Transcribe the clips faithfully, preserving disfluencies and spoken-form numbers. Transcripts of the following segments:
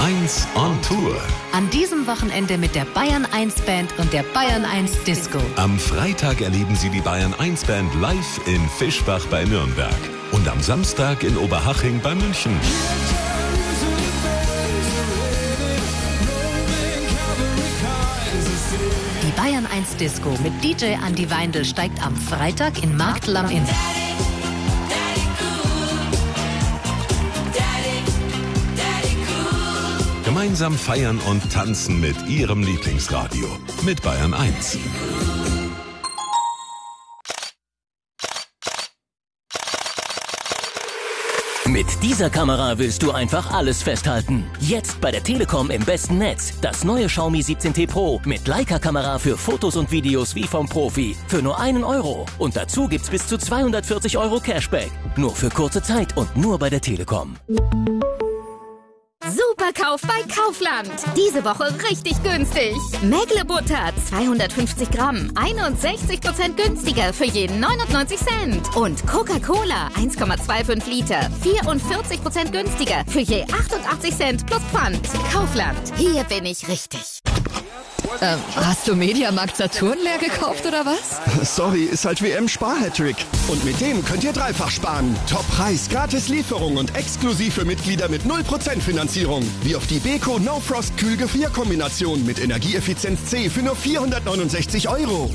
eins on Tour. An diesem Wochenende mit der Bayern eins Band und der Bayern eins Disco. Am Freitag erleben Sie die Bayern eins Band live in Fischbach bei Nürnberg. Und am Samstag in Oberhaching bei München. Die Bayern eins Disco mit D J Andi Weindl steigt am Freitag in Marktl am Inn. Gemeinsam feiern und tanzen mit Ihrem Lieblingsradio. Mit Bayern eins. Mit dieser Kamera willst du einfach alles festhalten. Jetzt bei der Telekom im besten Netz. Das neue Xiaomi siebzehn T Pro mit Leica-Kamera für Fotos und Videos wie vom Profi. Für nur einen Euro. Und dazu gibt's bis zu zweihundertvierzig Euro Cashback. Nur für kurze Zeit und nur bei der Telekom. Superkauf bei Kaufland. Diese Woche richtig günstig. Mägle-Butter zweihundertfünfzig Gramm, einundsechzig Prozent günstiger für jeden neunundneunzig Cent. Und Coca-Cola eins Komma fünfundzwanzig Liter, vierundvierzig Prozent günstiger für je achtundachtzig Cent plus Pfand. Kaufland, hier bin ich richtig. Ähm, hast du Mediamarkt Saturn leer gekauft oder was? Sorry, ist halt W M-Spar-Hattrick. Und mit dem könnt ihr dreifach sparen. Top-Preis, gratis Lieferung und exklusiv für Mitglieder mit null Prozent Finanzierung. Wie auf die Beko No Frost Kühlgefrierkombination mit Energieeffizienz C für nur vierhundertneunundsechzig Euro.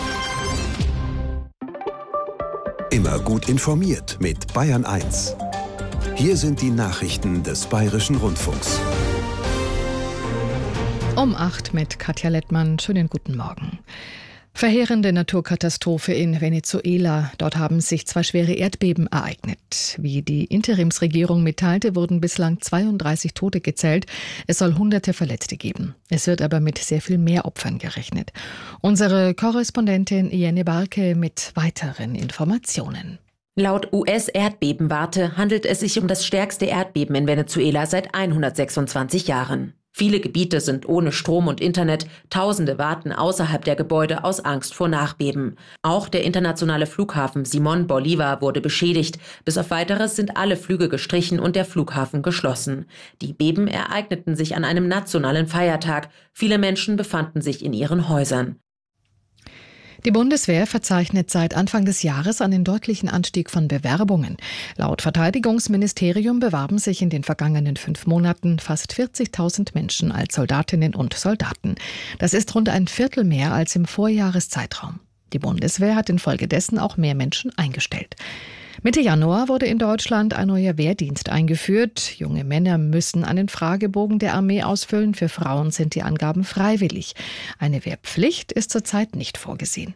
Immer gut informiert mit Bayern eins. Hier sind die Nachrichten des Bayerischen Rundfunks. Um acht mit Katja Lettmann. Schönen guten Morgen. Verheerende Naturkatastrophe in Venezuela. Dort haben sich zwei schwere Erdbeben ereignet. Wie die Interimsregierung mitteilte, wurden bislang zweiunddreißig Tote gezählt. Es soll hunderte Verletzte geben. Es wird aber mit sehr viel mehr Opfern gerechnet. Unsere Korrespondentin Jenne Barke mit weiteren Informationen. Laut U S-Erdbebenwarte handelt es sich um das stärkste Erdbeben in Venezuela seit hundertsechsundzwanzig Jahren. Viele Gebiete sind ohne Strom und Internet, Tausende warten außerhalb der Gebäude aus Angst vor Nachbeben. Auch der internationale Flughafen Simón Bolívar wurde beschädigt. Bis auf Weiteres sind alle Flüge gestrichen und der Flughafen geschlossen. Die Beben ereigneten sich an einem nationalen Feiertag. Viele Menschen befanden sich in ihren Häusern. Die Bundeswehr verzeichnet seit Anfang des Jahres einen deutlichen Anstieg von Bewerbungen. Laut Verteidigungsministerium bewarben sich in den vergangenen fünf Monaten fast vierzigtausend Menschen als Soldatinnen und Soldaten. Das ist rund ein Viertel mehr als im Vorjahreszeitraum. Die Bundeswehr hat infolgedessen auch mehr Menschen eingestellt. Mitte Januar wurde in Deutschland ein neuer Wehrdienst eingeführt. Junge Männer müssen einen Fragebogen der Armee ausfüllen. Für Frauen sind die Angaben freiwillig. Eine Wehrpflicht ist zurzeit nicht vorgesehen.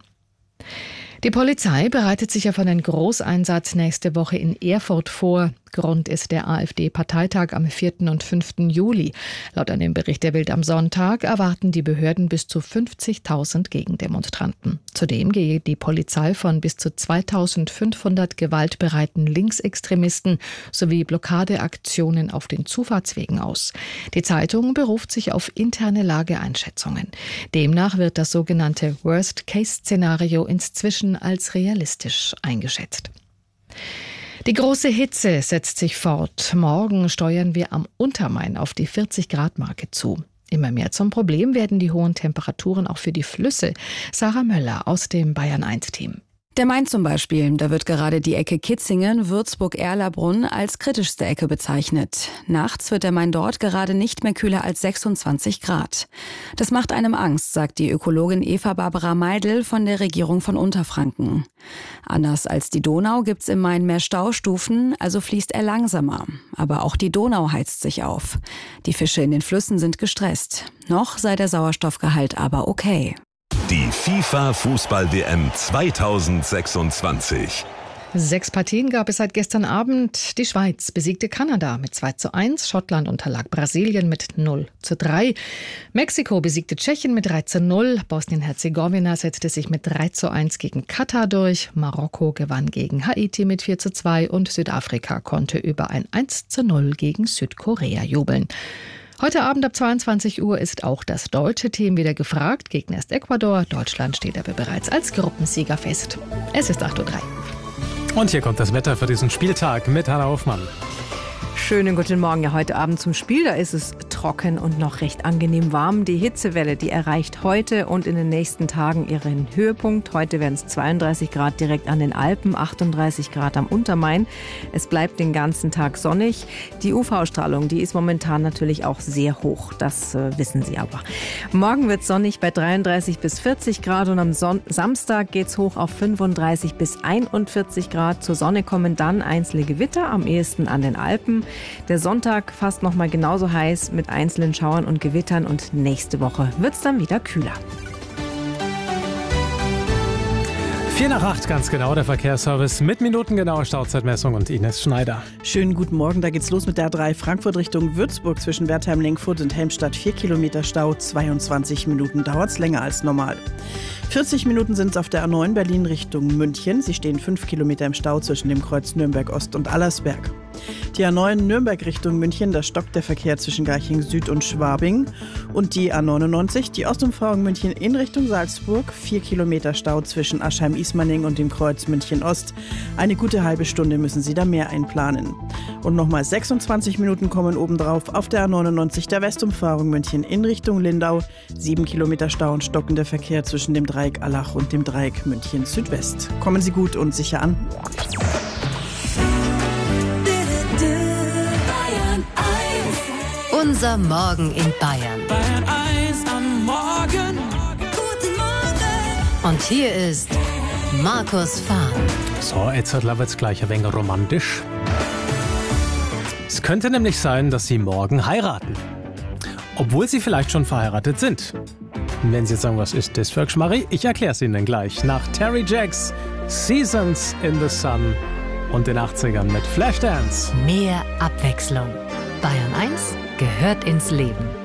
Die Polizei bereitet sich auf einen Großeinsatz nächste Woche in Erfurt vor. Grund ist der AfD-Parteitag am vierten und fünften Juli. Laut einem Bericht der Bild am Sonntag erwarten die Behörden bis zu fünfzigtausend Gegendemonstranten. Zudem gehe die Polizei von bis zu zweitausendfünfhundert gewaltbereiten Linksextremisten sowie Blockadeaktionen auf den Zufahrtswegen aus. Die Zeitung beruft sich auf interne Lageeinschätzungen. Demnach wird das sogenannte Worst-Case-Szenario inzwischen als realistisch eingeschätzt. Die große Hitze setzt sich fort. Morgen steuern wir am Untermain auf die vierzig Grad Marke zu. Immer mehr zum Problem werden die hohen Temperaturen auch für die Flüsse. Sarah Möller aus dem Bayern eins Team. Der Main zum Beispiel, da wird gerade die Ecke Kitzingen, Würzburg-Erlabrunn als kritischste Ecke bezeichnet. Nachts wird der Main dort gerade nicht mehr kühler als sechsundzwanzig Grad. Das macht einem Angst, sagt die Ökologin Eva Barbara Meidl von der Regierung von Unterfranken. Anders als die Donau gibt's im Main mehr Staustufen, also fließt er langsamer. Aber auch die Donau heizt sich auf. Die Fische in den Flüssen sind gestresst. Noch sei der Sauerstoffgehalt aber okay. Die FIFA-Fußball-W M zweitausendsechsundzwanzig. Sechs Partien gab es seit gestern Abend. Die Schweiz besiegte Kanada mit zwei zu eins, Schottland unterlag Brasilien mit null zu drei. Mexiko besiegte Tschechien mit drei zu null, Bosnien-Herzegowina setzte sich mit drei zu eins gegen Katar durch, Marokko gewann gegen Haiti mit vier zu zwei und Südafrika konnte über ein eins zu null gegen Südkorea jubeln. Heute Abend ab zweiundzwanzig Uhr ist auch das deutsche Team wieder gefragt. Gegner ist Ecuador. Deutschland steht aber bereits als Gruppensieger fest. Es ist acht Uhr drei. Und hier kommt das Wetter für diesen Spieltag mit Hanna Hofmann. Schönen guten Morgen. Ja, heute Abend zum Spiel, da ist es trocken und noch recht angenehm warm. Die Hitzewelle, die erreicht heute und in den nächsten Tagen ihren Höhepunkt. Heute werden es zweiunddreißig Grad direkt an den Alpen, achtunddreißig Grad am Untermain. Es bleibt den ganzen Tag sonnig. Die U V-Strahlung, die ist momentan natürlich auch sehr hoch. Das äh, wissen Sie aber. Morgen wird es sonnig bei dreiunddreißig bis vierzig Grad und am Son- Samstag geht es hoch auf fünfunddreißig bis einundvierzig Grad. Zur Sonne kommen dann einzelne Gewitter, am ehesten an den Alpen. Der Sonntag fast noch mal genauso heiß mit einzelnen Schauern und Gewittern und nächste Woche wird es dann wieder kühler. vier nach acht ganz genau, der Verkehrsservice mit minutengenauer Stauzeitmessung und Ines Schneider. Schönen guten Morgen, da geht's los mit der A drei Frankfurt Richtung Würzburg zwischen Wertheim-Lenkfurt und Helmstadt. vier Kilometer Stau, zweiundzwanzig Minuten dauert's länger als normal. vierzig Minuten sind es auf der A neun Berlin Richtung München. Sie stehen fünf Kilometer im Stau zwischen dem Kreuz Nürnberg Ost und Allersberg. Die A neun Nürnberg Richtung München, da stockt der Verkehr zwischen Garching Süd und Schwabing. Und die A neunundneunzig, die Ostumfahrung München in Richtung Salzburg. vier Kilometer Stau zwischen Aschheim-Ismaning und dem Kreuz München Ost. Eine gute halbe Stunde müssen Sie da mehr einplanen. Und nochmal sechsundzwanzig Minuten kommen obendrauf auf der A neunundneunzig der Westumfahrung München in Richtung Lindau. sieben Kilometer Stau und stockender Verkehr zwischen dem Dreieck Allach und dem Dreieck München Südwest. Kommen Sie gut und sicher an. Unser Morgen in Bayern. Bayern eins am Morgen. Guten Morgen. Und hier ist Markus Fahn. So, jetzt wird es gleich ein wenig romantisch. Es könnte nämlich sein, dass Sie morgen heiraten. Obwohl Sie vielleicht schon verheiratet sind. Und wenn Sie jetzt sagen, was ist das für Geschmarri? Ich erkläre es Ihnen gleich. Nach Terry Jacks Seasons in the Sun und den achtzigern mit Flashdance. Mehr Abwechslung. Bayern eins gehört ins Leben.